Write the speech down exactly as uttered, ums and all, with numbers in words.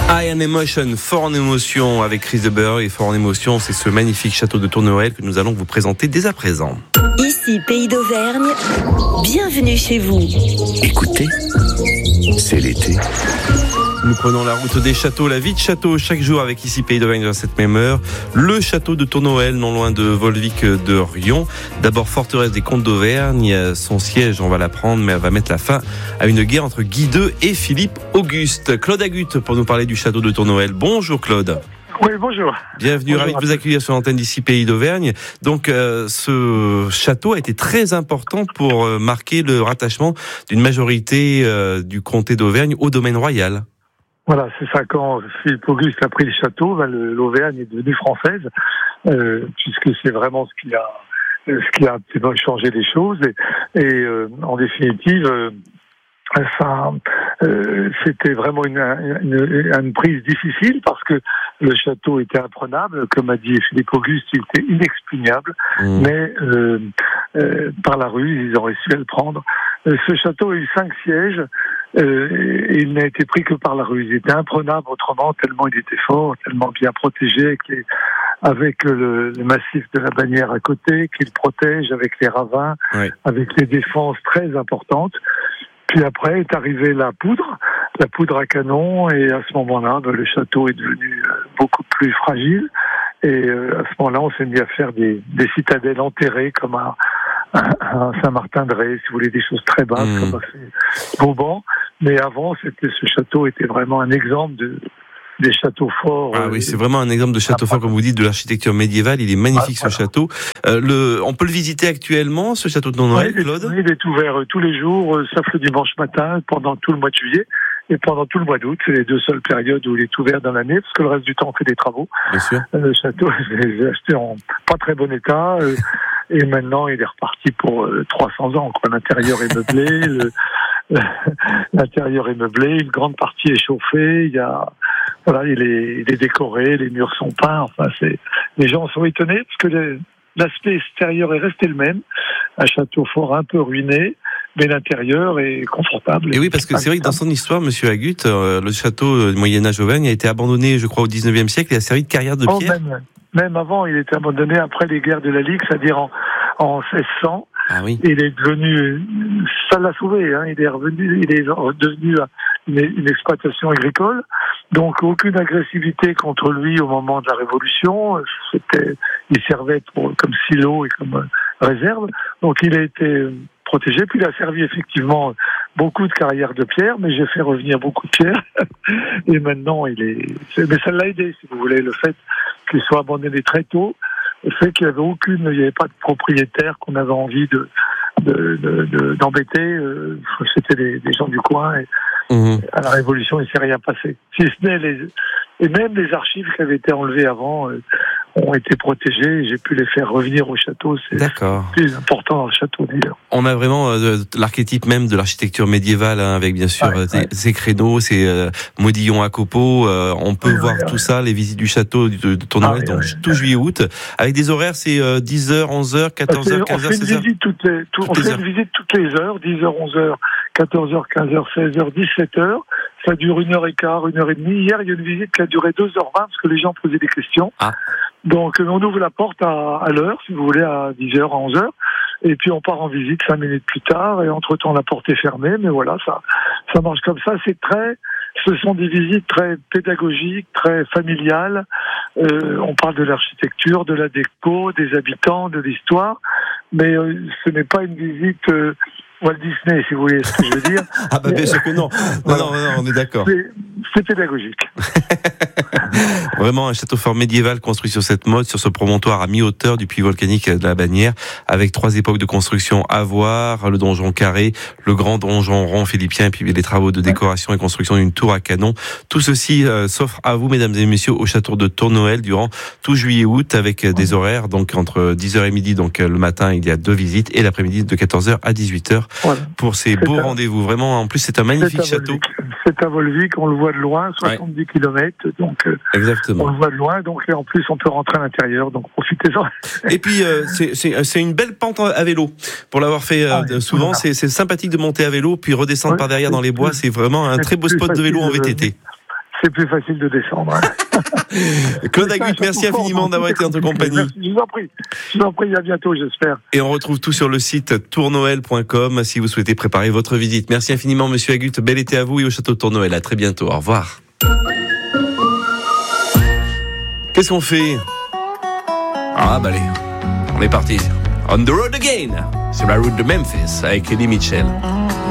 I Am Emotion, Fort en émotion avec Chris de Burgh. Et Fort en émotion, c'est ce magnifique château de Tournoël que nous allons vous présenter dès à présent. Ici, Pays d'Auvergne, bienvenue chez vous. Écoutez, c'est l'été. Nous prenons la route des châteaux, la vie de château, chaque jour avec ici Pays d'Auvergne à cette même heure. Le château de Tournoël, non loin de Volvic de Rion. D'abord forteresse des comtes d'Auvergne. Son siège, on va l'apprendre, mais elle va mettre la fin à une guerre entre Guy deux et Philippe Auguste. Claude Agut pour nous parler du château de Tournoël. Bonjour Claude. Oui, bonjour. Bienvenue, ravi de vous accueillir sur l'antenne d'ici Pays d'Auvergne. Donc, euh, ce château a été très important pour euh, marquer le rattachement d'une majorité euh, du comté d'Auvergne au domaine royal. Voilà, c'est ça. Quand Philippe Auguste a pris le château, ben, le, l'Auvergne est devenue française, euh, puisque c'est vraiment ce qui a, ce qui a un petit peu changé les choses. Et, et euh, en définitive, euh, ça, euh, c'était vraiment une, une, une prise difficile parce que le château était imprenable, comme a dit Philippe Auguste, il était inexpugnable, mmh. mais euh, euh, par la ruse, ils ont réussi à le prendre. Euh, ce château a eu cinq sièges euh, et il n'a été pris que par la ruse. Il était imprenable autrement, tellement il était fort, tellement bien protégé, avec, les, avec le, le massif de la Bagnère à côté, qu'il protège avec les ravins, oui. avec les défenses très importantes. Puis après est arrivée la poudre, la poudre à canon, et à ce moment-là, ben, le château est devenu euh, beaucoup plus fragile. Et euh, à ce moment-là, on s'est mis à faire des, des citadelles enterrées, comme à, à, à Saint-Martin-de-Ré, si vous voulez, des choses très basses, mmh. comme à Vauban. Mais avant, c'était, ce château était vraiment un exemple de des châteaux forts. Ah oui, c'est vraiment un exemple de château fort, comme vous dites, de l'architecture médiévale. Il est magnifique, ah, voilà. ce château. Euh, le, on peut le visiter actuellement, ce château de Tournoël, oui, Claude ? Oui, il est ouvert tous les jours, sauf le dimanche matin, pendant tout le mois de juillet. Et pendant tout le mois d'août, c'est les deux seules périodes où il est ouvert dans l'année, parce que le reste du temps, on fait des travaux. Bien sûr. Le château, je l'ai acheté en pas très bon état, euh, et maintenant, il est reparti pour euh, trois cents ans, quoi. L'intérieur est meublé, le, l'intérieur est meublé, une grande partie est chauffée, il y a, voilà, il est, il est décoré, les murs sont peints, enfin, c'est, les gens sont étonnés, parce que les, l'aspect extérieur est resté le même, un château fort un peu ruiné, mais l'intérieur est confortable. Et oui, parce que c'est vrai que dans son histoire, Monsieur Agut, euh, le château du Moyen-Âge Auvergne a été abandonné, je crois, au dix-neuvième siècle et a servi de carrière de oh, pierre. Même, même avant, il était abandonné après les guerres de la Ligue, c'est-à-dire en, en seize cents. Ah oui. Il est devenu, ça l'a sauvé, hein, il est revenu, il est devenu une, une exploitation agricole. Donc aucune agressivité contre lui au moment de la Révolution. C'était, il servait pour, comme silo et comme réserve. Donc il a été protégé. Puis il a servi effectivement beaucoup de carrières de pierre, mais j'ai fait revenir beaucoup de pierre. Et maintenant il est, mais ça l'a aidé, si vous voulez, le fait qu'il soit abandonné très tôt. Le fait qu'il n'y avait aucune, il n'y avait pas de propriétaire qu'on avait envie de, de, de, de d'embêter. Euh, c'était des, des gens du coin. Et mmh. À la Révolution, il ne s'est rien passé. Si ce n'est les, et même les archives qui avaient été enlevées avant euh, ont été protégées. J'ai pu les faire revenir au château. C'est D'accord. plus important dans le château d'ailleurs. On a vraiment euh, l'archétype même de l'architecture médiévale, hein, avec bien sûr ouais, ces, ouais. ces créneaux, ces euh, modillons à copeaux. Euh, on peut ouais, voir ouais, tout ouais. ça, les visites du château de, de Tournoël, ah, donc ouais, tout ouais. juillet-août, avec des horaires, c'est euh, dix heures, onze heures, quatorze heures, quinze heures, seize heures. Toutes les, tout, toutes on fait heures. Une visite toutes les heures, dix heures, onze heures, quatorze heures, quinze heures, seize heures, dix-sept heures. Ça dure une heure et quart, une heure et demie. Hier, il y a une visite qui a duré deux heures vingt parce que les gens posaient des questions. Ah. Donc, on ouvre la porte à, à l'heure, si vous voulez, à dix heures, à onze heures. Et puis, on part en visite cinq minutes plus tard. Et entre-temps, la porte est fermée. Mais voilà, ça, ça marche comme ça. C'est très, ce sont des visites très pédagogiques, très familiales. Euh, on parle de l'architecture, de la déco, des habitants, de l'histoire. Mais euh, ce n'est pas une visite... Euh, Walt Disney, si vous voulez ce que je veux dire. Ah bah bien sûr que non. Non, voilà. non, non, on est d'accord. C'est, c'est pédagogique. Vraiment un château fort médiéval construit sur cette mode, sur ce promontoire à mi-hauteur du puits volcanique de la Bagnère, avec trois époques de construction à voir, le donjon carré, le grand donjon rond philippien, et puis les travaux de décoration et construction d'une tour à canon. Tout ceci euh, s'offre à vous, mesdames et messieurs, au château de Tournoël durant tout juillet-août, avec euh, des horaires, donc entre dix heures et midi, donc euh, le matin, il y a deux visites, et l'après-midi de quatorze heures à dix-huit heures. Voilà. Pour ces beaux un... rendez-vous. Vraiment, en plus, c'est un magnifique c'est château. C'est à Volvic, on le voit de loin, soixante-dix ouais. kilomètres, donc euh, exactement. On le voit de loin, donc et en plus, on peut rentrer à l'intérieur, donc profitez-en. Et puis, euh, c'est, c'est, c'est une belle pente à vélo. Pour l'avoir fait euh, ah, souvent, voilà. c'est, c'est sympathique de monter à vélo, puis redescendre ouais, par derrière dans les bois. C'est vraiment un très beau spot de vélo en V T T. c'est plus facile de descendre. Hein. Claude Agut, merci infiniment d'avoir été en notre compagnie. Merci, je vous en prie. Je vous en prie, à bientôt, j'espère. Et on retrouve tout sur le site tournoël point com si vous souhaitez préparer votre visite. Merci infiniment, monsieur Agut. Bel été à vous et au château de Tournoël. À très bientôt. Au revoir. Qu'est-ce qu'on fait? Ah, bah allez, on est parti. On the road again. Sur la route de Memphis avec Eddie Mitchell.